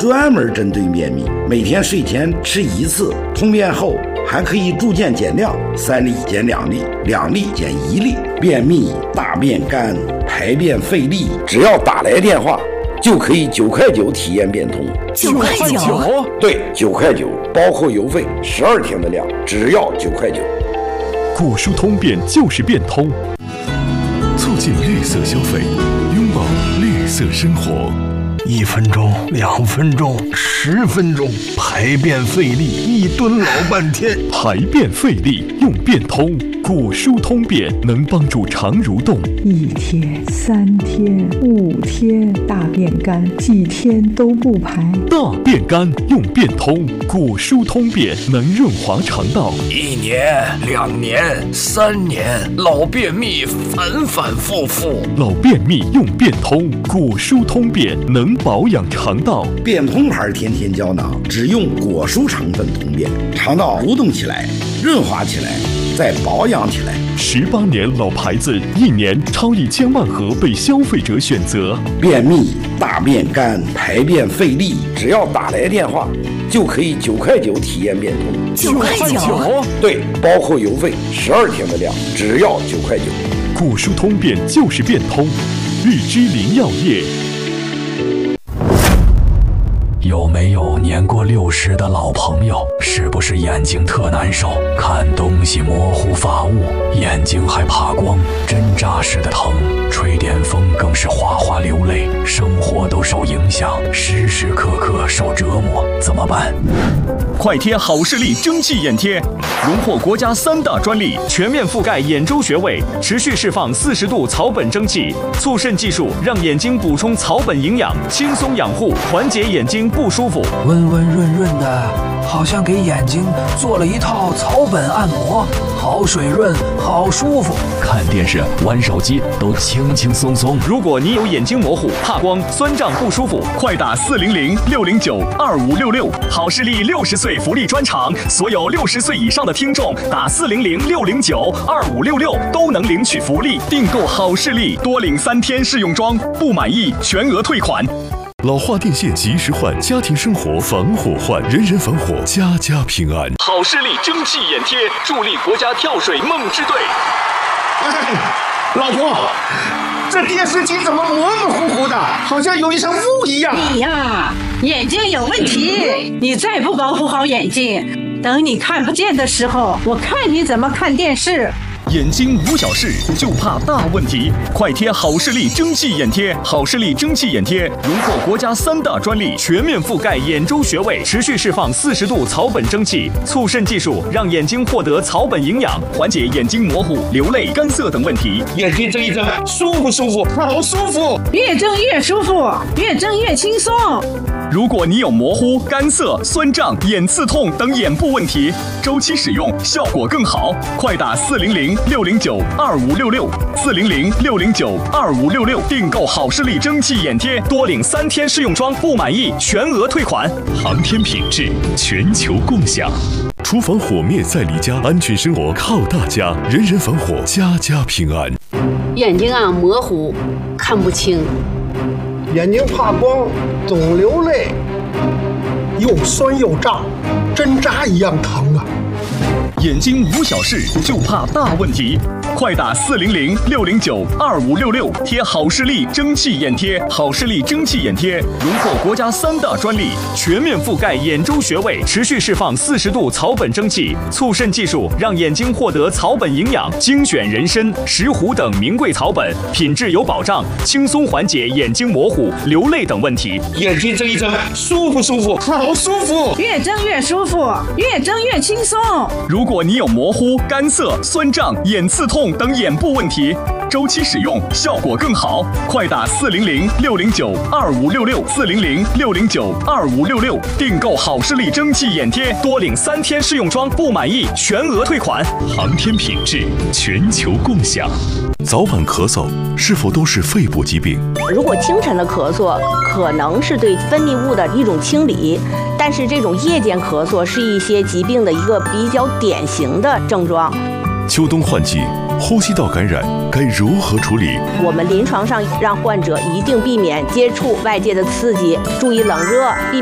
专门针对便秘，每天睡前吃1次，通便后还可以逐渐减量，3粒减2粒，2粒减1粒。便秘、大便干、排便费力，只要打来电话，就可以9块9体验变通。 9块9？ 对，9块9，包括邮费，12天的量，只要9块9。 果蔬通便就是变通，促进绿色消费，拥抱绿色生活。 1分钟、2分钟、10分钟，排便费力，1吨老半天。 排便费力用变通，果蔬通便能帮助肠蠕动。 1天、3天、5天，大便干，几天都不排。 大便干用变通，果蔬通便能润滑肠道。 1年、2年、3年，老便秘反反复复。 老便秘用变通，果蔬通便能保养肠道。 变通牌天天胶囊只用果蔬成分通便，肠道蠕动起来，润滑起来，再保养起来。 18年老牌子，1年超1000万盒被消费者选择。 便秘、大便干、排便费力，只要打来电话，就可以9块9体验变通。 9块9？ 对，包括邮费，12天的量，只要9块9。 果蔬通便就是变通，日之林药业。 有没有年过60的老朋友？是不是眼睛特难受，看东西模糊发雾，眼睛还怕光，针扎似的疼，吹点风更是哗哗流泪，生活都受影响，时时刻刻受折磨，怎么办？ 快贴好视力蒸汽眼贴，荣获国家3大专利，全面覆盖眼周穴位，持续释放40度草本蒸汽，促渗技术让眼睛补充草本营养，轻松养护，缓解眼睛不舒服。 温温润润的，好像给眼睛做了一套草本按摩，好水润，好舒服。 看电视、玩手机都轻轻松松。 如果你有眼睛模糊、怕光、酸胀不舒服，快打400-609-2566。好视力60岁福利专场，所有60岁以上的听众打400-609-2566都能领取福利。订购好视力多领3天试用装，不满意全额退款。 老化电线及时换，家庭生活防火换，人人防火，家家平安。 好视力蒸汽眼贴，助力国家跳水梦之队。 老婆，这电视机怎么模模糊糊的，好像有一层雾一样？ 你呀，眼睛有问题，你再不保护好眼睛，等你看不见的时候，我看你怎么看电视。 眼睛无小事，就怕大问题。快贴好视力蒸汽眼贴，好视力蒸汽眼贴荣获国家3大专利，全面覆盖眼周穴位，持续释放40度草本蒸汽，促渗技术让眼睛获得草本营养，缓解眼睛模糊、流泪、干涩等问题。 眼睛睁一睁，舒不舒服？好舒服！ 越睁越舒服，越睁越轻松。 如果你有模糊、干涩、酸胀、眼刺痛等眼部问题，周期使用效果更好。快打400-609-2566，400-609-2566，订购好视力蒸汽眼贴，多领3天试用装，不满意全额退款。 航天品质，全球共享。厨房火灭再离家，安全生活靠大家，人人防火，家家平安。 眼睛啊模糊，看不清。 眼睛怕光，总流泪，又酸又胀，针扎一样疼啊！ 眼睛无小事，就怕大问题。快打400-609-2566，贴好视力蒸汽眼贴，好视力蒸汽眼贴荣获国家3大专利，全面覆盖眼周穴位，持续释放40度草本蒸汽，促渗技术让眼睛获得草本营养，精选人参、石斛等名贵草本，品质有保障，轻松缓解眼睛模糊、流泪等问题。 眼睛睁一睁，舒不舒服？好舒服！ 越睁越舒服，越睁越轻松。 如果你有模糊、干涩、酸胀、眼刺痛等眼部问题，周期使用效果更好。快打400-609-2566，400-609-2566，订购好视力蒸汽眼贴，多领3天试用装，不满意全额退款。 航天品质，全球共享。早晚咳嗽是否都是肺部疾病？ 如果清晨的咳嗽可能是对分泌物的一种清理，但是这种夜间咳嗽是一些疾病的一个比较典型的症状。 秋冬换季，呼吸道感染该如何处理？ 我们临床上让患者一定避免接触外界的刺激，注意冷热，避